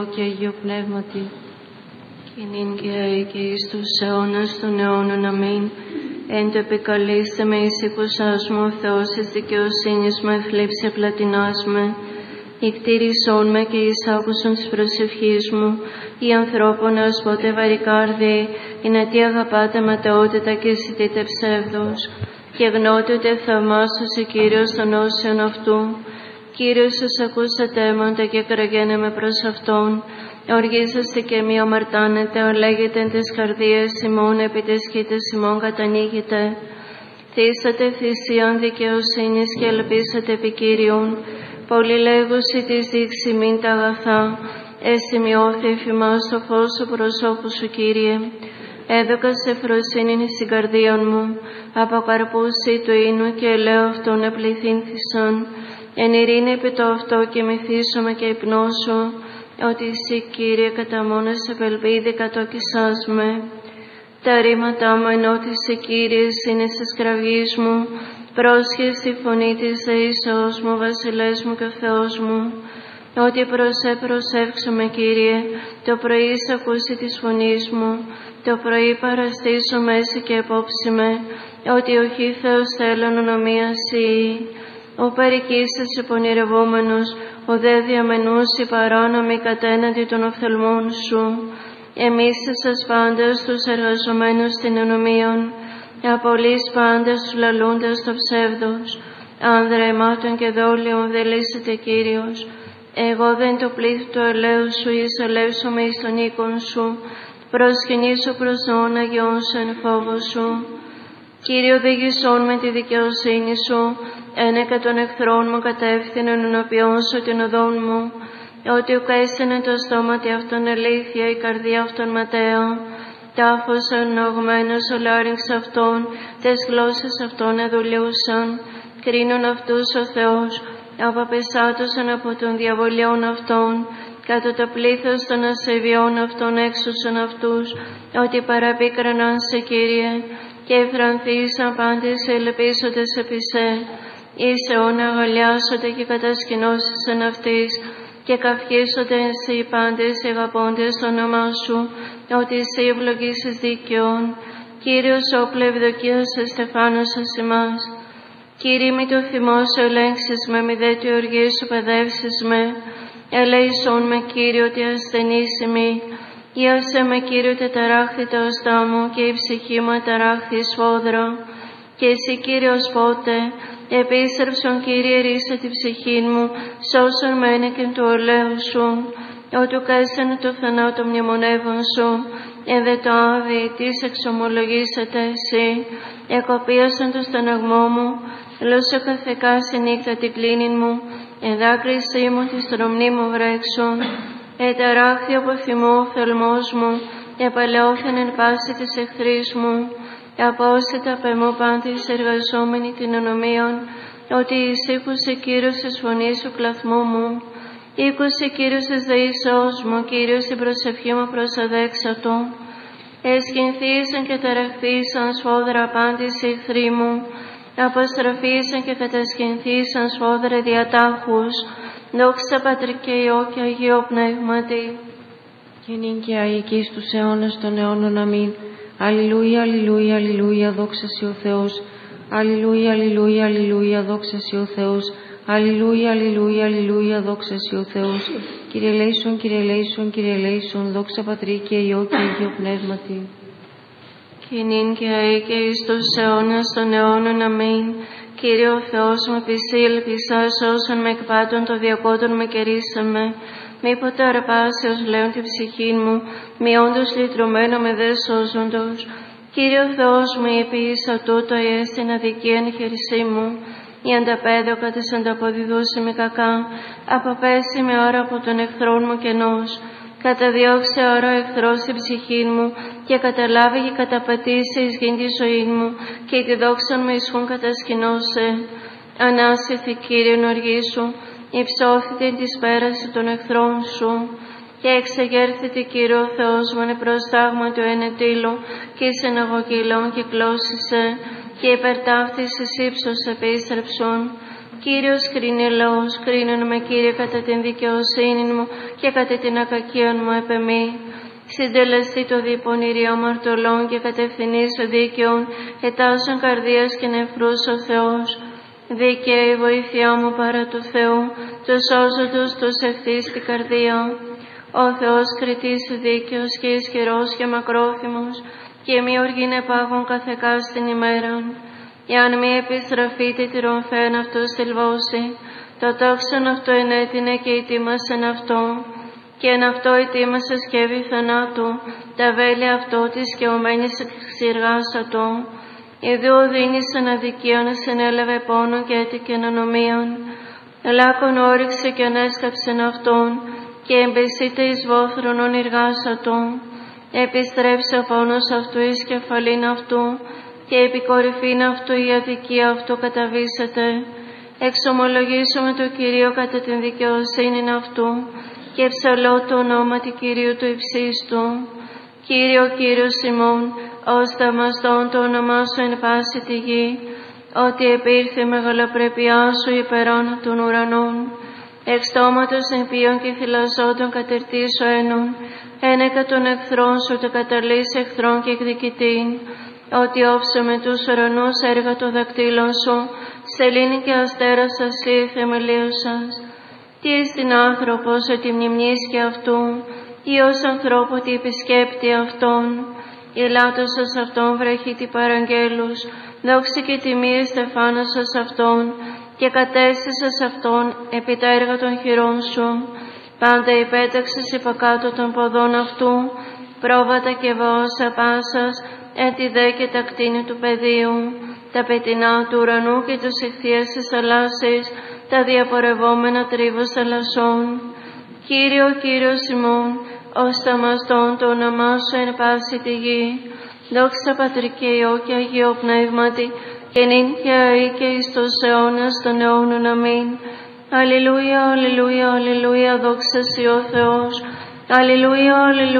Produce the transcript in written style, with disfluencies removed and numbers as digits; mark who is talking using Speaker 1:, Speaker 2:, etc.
Speaker 1: και Αγίου Πνεύματι, και νυν και αεί και εις τους αιώνας των αιώνων. Αμήν. Εν το επικαλείστε με εις ήκουσάς μου, ο Θεός εις δικαιοσύνης μου ευλήψει απλατινάς με. Ικτήρισόν με και εις άκουσον της προσευχής μου, οι ανθρώπων ως πότε βαρικάρδη, είναι τι αγαπάτε ματαιότητα και ζητείτε ψεύδος. Και γνώτε ότι θαυμάσωσε Κύριος των όσεων αυτού. Κύριος σας ακούσατε μόντα και κραγένε με προς Αυτόν. Οργίζεστε και μη αμαρτάνετε, ολέγετε εν τες καρδίες ημών, επί τες χείτες ημών κατανοίγετε. Θύσατε θυσίαν δικαιοσύνης και ελπίσατε επί Κύριον. Πολλοί λέγουσι της δείξη μην τα αγαθά. Εσημειώθη εφημάς το φως του προσώπου σου, Κύριε. Έδωκα σε φροσύνην στην καρδία μου, από καρπούσι του ίνου και ελαίου αυτόν επληθύνθησαν. Εν ειρήνη επί το αυτό και μυθίσομαι και υπνώσω, ότι εσύ, Κύριε, κατά μόνος επελπίδη κατόκισάς με. Τα ρήματά μου ενώτησε, Κύριε, είναι σε σκραυγής μου, πρόσχες στη φωνή της δεήσεώς μου, βασιλές μου και Θεός μου. Ότι προσεύξομαι, Κύριε, το πρωί σ' ακούσει της φωνής μου, το πρωί παραστήσω μέσα και απόψη με, ότι οχι Θεός θέλων ονομίαση. Ο παρικίστας πονηρευόμενος, ο δε διαμενούσι παράνομοι κατέναντι των οφθαλμών σου. Εμείς σας πάντας τους εργαζομένους στην ενομίων, απολύς πάντας τους λαλούντας το ψεύδος. Άνδρα αιμάτων και δόλιων δε λύσεται, Κύριος. Εγώ δεν το πλήθη του ελαίου σου, εισελεύσομαι εις των οίκων σου, προσκυνήσω προς τον Αγιόν σου εν φόβο σου. Κύριε, οδηγήσον με τη δικαιοσύνη σου, ένεκα των εχθρών μου κατεύθυνον ενώπιον σου την οδόν μου, ότι ουκαίσθενε το στόματι αυτόν αλήθεια, η καρδία αυτόν ματέα, τάφος ενωγμένος ο λάρυγξ αυτών, τες γλώσσες αυτών εδουλιούσαν, κρίνουν αυτούς ο Θεός, απαπεσάτωσαν από των διαβολιών αυτών, κάτω το πλήθος των ασεβιών αυτών έξωσαν αυτούς, ότι παραπίκραναν σε, Κύριε, και εφρανθήσαν πάντες ελπίσοντες επί σε. Είσαι όν αγαλιάσονται και κατασκηνώσισαν αυτής, και καυχήσονται εσύ οι πάντες αγαπώντες το όνομά σου, ότι εσύ ευλογήσεις δίκαιον. Κύριος όπλε ευδοκίας εστεφάνωσας ημάς. Κύριε, μη το θυμό σου ελέγξεις με, μη δε τη οργή σου παιδεύσεις με. Ελέησον με, Κύριε, ότι ασθενής ημί. Ιάσε με, Κύριε, τεταράχθη τα οστά μου και η ψυχή μου ταράχθη σφόδρα. Και εσύ, Κύριος, πότε επίστρεψον, Κύριε, ρίσε τη ψυχή μου, σώσον με ένεκεν του ολέου σου. Ότι ουκέσανε το θανάτο μνημονεύων σου, εν δε το άδει, της εξομολογήσετε εσύ. Εκοπίασαν το στεναγμό μου, λόσο καθεκά σε νύχτα την κλίνη μου, εν δάκρυσή μου τη στρομνή μου βρέξον. Εταράχθη από θυμό ο φθαλμός μου, επαλαιώθεν εν πάση της εχθρής μου. Απόσυτα απ' εμού πάντης εργαζόμενοι την ονομίων, ότι εισήκουσε, Κύριος, της φωνής σου κλαθμού μου. Ήκουσε, Κύριος, της δεήσεώς μου, Κύριος, την προσευχή μου προς αδέξατο. Εσκυνθήσαν και ταραχθήσαν σφόδρα πάντης οι εχθροί μου, αποστραφήσαν και κατασκυνθήσαν σφόδρα διατάχους. Δόξα Πατρί και Υιό και Αγίο Πνεύματι.
Speaker 2: Και νυν και αεί και εις τους αιώνας των αιώνων. Αμήν. Αλληλούια, αλληλούια, αλληλούια, δόξα σοι ο Θεός. Αλληλούια, αλληλούια, αλληλούια, δόξα σοι ο Θεός. Αλληλούια, αλληλούια, αλληλούια, δόξα σοι ο Θεός. Κύριε ελέησον, Κύριε ελέησον, Κύριε ελέησον, δόξα Πατρί και Υιό και Αγίο Πνεύματι.
Speaker 1: Και νυν και αεί και εις τους αιώνας των αιώνων. Αμήν. Κύριε ο Θεός μου, επισύ ελπισάς όσων με εκπάτων το διακότων με κερίσαμε. Μήποτε αρπάσεως λέον την ψυχή μου, μη όντως λυτρωμένο με δε σώζοντος. Κύριε ο Θεός μου, είπε εις τούτο εστιν αδικία εν χερισί μου. Η ανταπέδοκα της ανταποδιδούσε με κακά, αποπέσει με ώρα από τον εχθρόν μου κενός. Καταδιώξε ώρα ο εχθρός την ψυχή μου και καταλάβει και καταπατήσει εις γην τη ζωή μου και τη δόξα μου ισχούν κατασκηνώσε. Ανάσηθη, Κύριε, οργή σου, υψώθητη της πέραση των εχθρών σου και εξεγέρθητη, Κύριε ο Θεός μου, προστάγμα του ενετήλου και συναγωγηλών κυκλώσισε και υπερτάφτης εις ύψος επίστρεψον. Κύριος κρίνει ελαιός, κρίνον με Κύριε κατά την δικαιοσύνη μου και κατά την ακακία μου επεμή. Συντελεστεί το διπονηρίο αμαρτωλών και κατευθυνήσω δίκαιων, ετάσεων καρδίας και νεφρούς ο Θεός. Δίκαιη η βοήθειά μου παρά του Θεού, το σώζοντος τους ευθύς την καρδία. Ο Θεός κριτής δίκαιος και ισχυρός και μακρόθυμος, και μη οργήν επάγων καθεκά στην ημέραν. Εάν μη επιστραφείτε τη ρομφέν αυτό στυλβώσει, το τόξον αυτό ενέτεινε και ετοίμασεν αυτό, και εν αυτό ετοίμασε σκεύη θανάτου, τα βέλη αυτό της σκεωμένης εξηργάσατο. Ιδού οδύνης εν αδικίων συνέλαβε πόνον και έτικεν ανομίαν. Λάκων όριξε και ανέσκαψεν αυτόν, και εμπεσίτε εις βόθρον ονειργάσατο. Επιστρέψε ο πόνος αυτού εις κεφαλήν αυτού, και επί κορυφήν αυτού η αδικία αυτού καταβήσεται. Εξομολογήσουμε το Κυρίο κατά την δικαιοσύνην αυτού, και ψαλώ το ονόματι Κυρίου του υψίστου. Κύριο, Κύριος ημών, ως θαυμαστόν το όνομά σου εν πάση τη γη, ότι επήρθε η μεγαλοπρέπειά σου υπερών των ουρανών. Εξ στόματος εμπίων και θυλασσόντων κατερτήσω ένων, ένεκα των εχθρών σου το καταλύς εχθρών και εκδικητήν, ότι όψε με τους ουρανούς έργα των δακτύλων σου, σελήνη και αστέρας ασύ θεμελίωσας. Τι εστιν άνθρωπος ότι μνημνίσκει αυτού, ή ως ανθρώπου ότι επισκέπτει αυτόν. Η λάτωσας αυτόν βρέχει τι παραγγέλους, δόξη και τιμή στεφάνωσας αυτόν, και κατέστησας αυτόν επί τα έργα των χειρών σου. Πάντα υπέταξες υπακάτω των ποδών αυτού, πρόβατα και βόσα πάσας, εν τη δε και τα κτίνη του πεδίου, τα πετεινά του ουρανού και τους ηχθείες της θαλάσσης, τα διαπορευόμενα τρίβος θαλασσών. Κύριο, Κύριος ημών, ως θαυμαστόν το όνομά σου εν πάση τη γη. Δόξα Πατρί και Υιό και Αγίο Πνεύματι, και νυν και αεί και εις τους αιώνας των αιώνων. Αμήν. Αλληλούια, αλληλούια, αλληλούια, δόξα σοι ο Θεός. Αλληλούια, αλληλούια.